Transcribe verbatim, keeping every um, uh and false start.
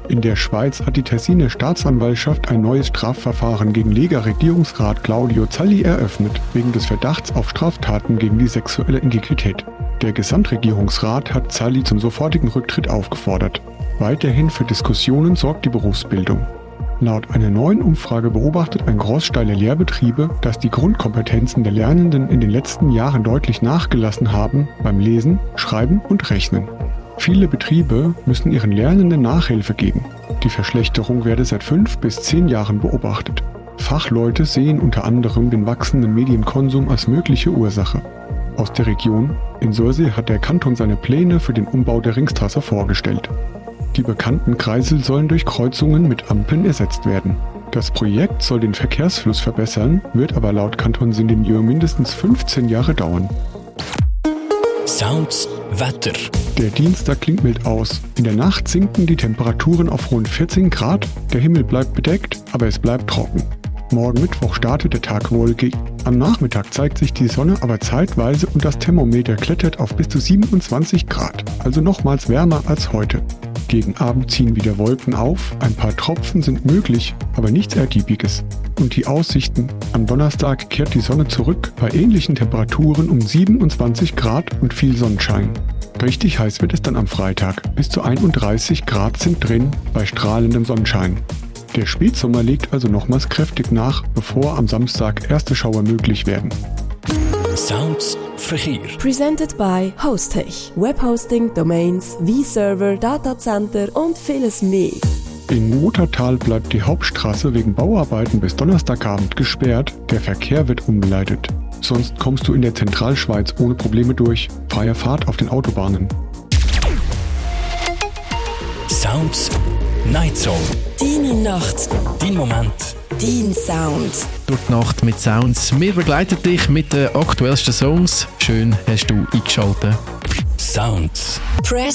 In der Schweiz hat die Tessiner Staatsanwaltschaft ein neues Strafverfahren gegen Lega-Regierungsrat Claudio Zalli eröffnet, wegen des Verdachts auf Straftaten gegen die sexuelle Integrität. Der Gesamtregierungsrat hat Zalli zum sofortigen Rücktritt aufgefordert. Weiterhin für Diskussionen sorgt die Berufsbildung. Laut einer neuen Umfrage beobachtet ein Großteil der Lehrbetriebe, dass die Grundkompetenzen der Lernenden in den letzten Jahren deutlich nachgelassen haben beim Lesen, Schreiben und Rechnen. Viele Betriebe müssen ihren Lernenden Nachhilfe geben. Die Verschlechterung werde seit fünf bis zehn Jahren beobachtet. Fachleute sehen unter anderem den wachsenden Medienkonsum als mögliche Ursache. Aus der Region, in Sursee, hat der Kanton seine Pläne für den Umbau der Ringstraße vorgestellt. Die bekannten Kreisel sollen durch Kreuzungen mit Ampeln ersetzt werden. Das Projekt soll den Verkehrsfluss verbessern, wird aber laut Kantonsingenieur mindestens fünfzehn Jahre dauern. Sounds Wetter. Der Dienstag klingt mild aus. In der Nacht sinken die Temperaturen auf rund vierzehn Grad, der Himmel bleibt bedeckt, aber es bleibt trocken. Morgen Mittwoch startet der Tag wolkig. Am Nachmittag zeigt sich die Sonne aber zeitweise und das Thermometer klettert auf bis zu siebenundzwanzig Grad, also nochmals wärmer als heute. Gegen Abend ziehen wieder Wolken auf, ein paar Tropfen sind möglich, aber nichts Ergiebiges. Und die Aussichten: Am Donnerstag kehrt die Sonne zurück, bei ähnlichen Temperaturen um siebenundzwanzig Grad und viel Sonnenschein. Richtig heiß wird es dann am Freitag, bis zu einunddreißig Grad sind drin, bei strahlendem Sonnenschein. Der Spätsommer legt also nochmals kräftig nach, bevor am Samstag erste Schauer möglich werden. Sounds Verkehr. Presented by Hostech. Webhosting, Domains, V-Server, Datacenter und vieles mehr. In Muttertal bleibt die Hauptstraße wegen Bauarbeiten bis Donnerstagabend gesperrt, der Verkehr wird umgeleitet. Sonst kommst du in der Zentralschweiz ohne Probleme durch. Freie Fahrt auf den Autobahnen. Sounds Night Song. Deine Nacht. Dein Moment. Dein Sound. Durch die Nacht mit Sounds. Wir begleiten dich mit den aktuellsten Songs. Schön hast du eingeschaltet. Sounds. Press